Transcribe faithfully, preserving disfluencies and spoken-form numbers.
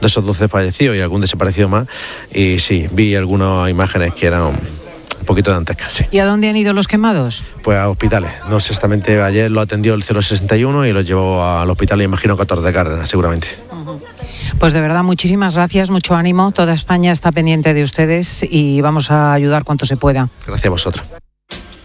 de esos doce fallecidos y algún desaparecido más, y sí, vi algunas imágenes que eran un poquito dantescas, sí. ¿Y a dónde han ido los quemados? Pues a hospitales, no sé exactamente, ayer lo atendió el cero sesenta y uno y lo llevó al hospital, imagino que a Torre de Cárdenas, seguramente. Pues de verdad, muchísimas gracias, mucho ánimo, toda España está pendiente de ustedes y vamos a ayudar cuanto se pueda. Gracias a vosotros.